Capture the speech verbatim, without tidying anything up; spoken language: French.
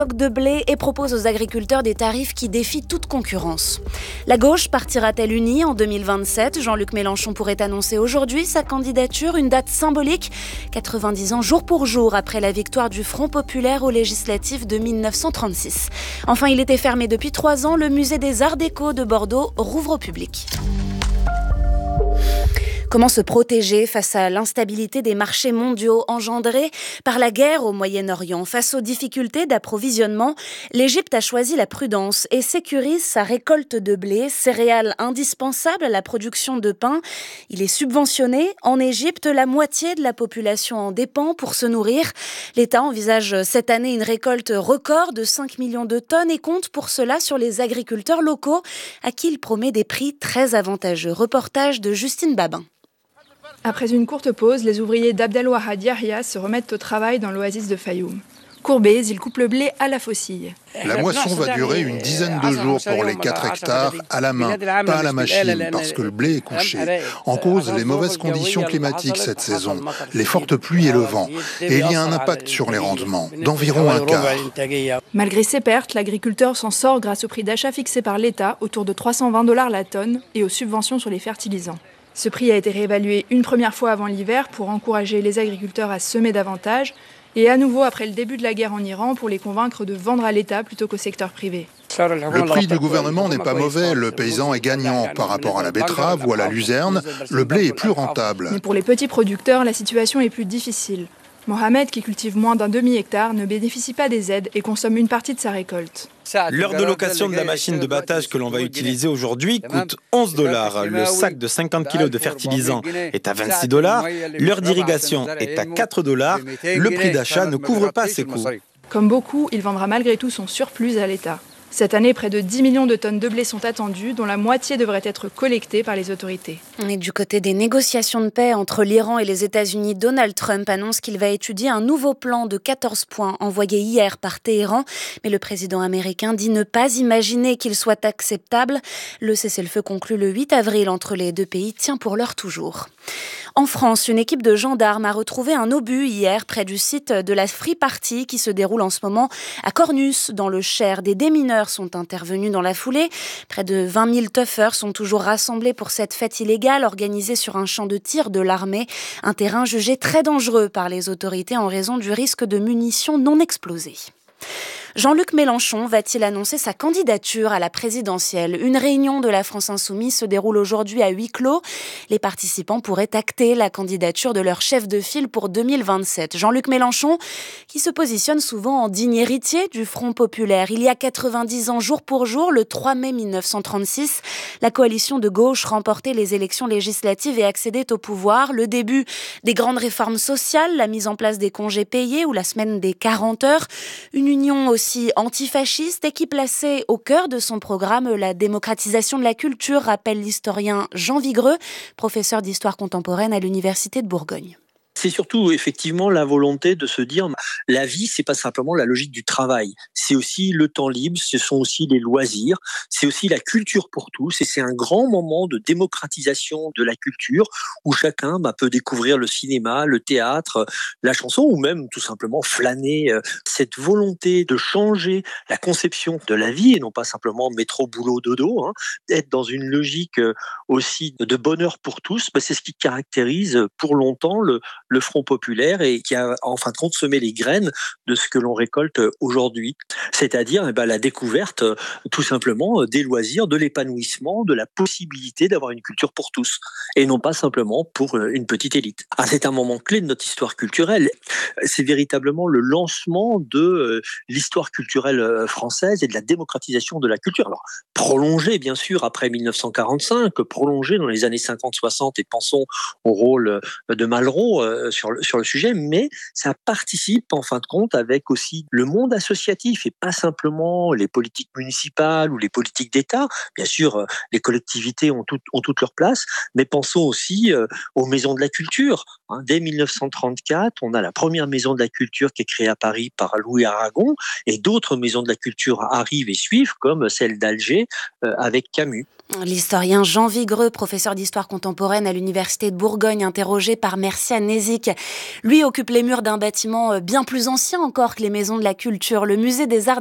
de blé et propose aux agriculteurs des tarifs qui défient toute concurrence. La gauche partira-t-elle unie en deux mille vingt-sept ? Jean-Luc Mélenchon pourrait annoncer aujourd'hui sa candidature, une date symbolique, quatre-vingt-dix ans jour pour jour après la victoire du Front populaire aux législatives de mille neuf cent trente-six. Enfin, il était fermé depuis trois ans, le musée des Arts Déco de Bordeaux rouvre au public. Comment se protéger face à l'instabilité des marchés mondiaux engendrée par la guerre au Moyen-Orient ? Face aux difficultés d'approvisionnement, l'Égypte a choisi la prudence et sécurise sa récolte de blé, céréale indispensable à la production de pain. Il est subventionné. En Égypte, la moitié de la population en dépend pour se nourrir. L'État envisage cette année une récolte record de cinq millions de tonnes et compte pour cela sur les agriculteurs locaux à qui il promet des prix très avantageux. Reportage de Justine Babin. Après une courte pause, les ouvriers d'Abdelwahad Yahya se remettent au travail dans l'oasis de Fayoum. Courbés, ils coupent le blé à la faucille. La moisson va durer une dizaine de jours pour les quatre hectares à la main, pas à la machine, parce que le blé est couché. En cause, les mauvaises conditions climatiques cette saison, les fortes pluies et le vent. Et il y a un impact sur les rendements, d'environ un quart. Malgré ces pertes, l'agriculteur s'en sort grâce au prix d'achat fixé par l'État, autour de trois cent vingt dollars la tonne, et aux subventions sur les fertilisants. Ce prix a été réévalué une première fois avant l'hiver pour encourager les agriculteurs à semer davantage et à nouveau après le début de la guerre en Iran pour les convaincre de vendre à l'État plutôt qu'au secteur privé. Le prix du gouvernement n'est pas mauvais, le paysan est gagnant. Par rapport à la betterave ou à la luzerne, le blé est plus rentable. Mais pour les petits producteurs, la situation est plus difficile. Mohamed, qui cultive moins d'un demi-hectare, ne bénéficie pas des aides et consomme une partie de sa récolte. L'heure de location de la machine de battage que l'on va utiliser aujourd'hui coûte onze dollars. Le sac de cinquante kilos de fertilisant est à vingt-six dollars. L'heure d'irrigation est à quatre dollars. Le prix d'achat ne couvre pas ses coûts. Comme beaucoup, il vendra malgré tout son surplus à l'État. Cette année, près de dix millions de tonnes de blé sont attendues, dont la moitié devrait être collectée par les autorités. Et du côté des négociations de paix entre l'Iran et les États-Unis, Donald Trump annonce qu'il va étudier un nouveau plan de quatorze points envoyé hier par Téhéran. Mais le président américain dit ne pas imaginer qu'il soit acceptable. Le cessez-le-feu conclu le huit avril entre les deux pays tient pour l'heure toujours. En France, une équipe de gendarmes a retrouvé un obus hier près du site de la Free Party qui se déroule en ce moment à Cornus, dans le Cher. Des démineurs sont intervenus dans la foulée. Près de vingt mille tuffers sont toujours rassemblés pour cette fête illégale organisée sur un champ de tir de l'armée, un terrain jugé très dangereux par les autorités en raison du risque de munitions non explosées. Jean-Luc Mélenchon va-t-il annoncer sa candidature à la présidentielle ? Une réunion de la France Insoumise se déroule aujourd'hui à huis clos. Les participants pourraient acter la candidature de leur chef de file pour deux mille vingt-sept. Jean-Luc Mélenchon, qui se positionne souvent en digne héritier du Front populaire. Il y a quatre-vingt-dix ans, jour pour jour, le trois mai mille neuf cent trente-six, la coalition de gauche remportait les élections législatives et accédait au pouvoir. Le début des grandes réformes sociales, la mise en place des congés payés ou la semaine des quarante heures, une union aussi aussi antifasciste et qui plaçait au cœur de son programme la démocratisation de la culture, rappelle l'historien Jean Vigreux, professeur d'histoire contemporaine à l'Université de Bourgogne. C'est surtout effectivement la volonté de se dire la vie, c'est pas simplement la logique du travail, c'est aussi le temps libre, ce sont aussi les loisirs, c'est aussi la culture pour tous et c'est un grand moment de démocratisation de la culture où chacun bah, peut découvrir le cinéma, le théâtre, la chanson ou même tout simplement flâner. Cette volonté de changer la conception de la vie et non pas simplement métro, boulot, dodo, hein, être dans une logique aussi de bonheur pour tous, bah, c'est ce qui caractérise pour longtemps le le Front populaire et qui a en fin de compte semé les graines de ce que l'on récolte aujourd'hui, c'est-à-dire eh ben, la découverte tout simplement des loisirs, de l'épanouissement, de la possibilité d'avoir une culture pour tous et non pas simplement pour une petite élite. Ah, c'est un moment clé de notre histoire culturelle, c'est véritablement le lancement de l'histoire culturelle française et de la démocratisation de la culture. Alors prolongé bien sûr après mille neuf cent quarante-cinq, prolongé dans les années cinquante soixante et pensons au rôle de Malraux Sur le, sur le sujet, mais ça participe en fin de compte avec aussi le monde associatif et pas simplement les politiques municipales ou les politiques d'État. Bien sûr, les collectivités ont, tout, ont toute leur place, mais pensons aussi aux maisons de la culture. Hein. Dès mille neuf cent trente-quatre, on a la première maison de la culture qui est créée à Paris par Louis Aragon, et d'autres maisons de la culture arrivent et suivent, comme celle d'Alger euh, avec Camus. L'historien Jean Vigreux, professeur d'histoire contemporaine à l'Université de Bourgogne, interrogé par Mercia Nezik. Lui occupe les murs d'un bâtiment bien plus ancien encore que les maisons de la culture, le musée des Arts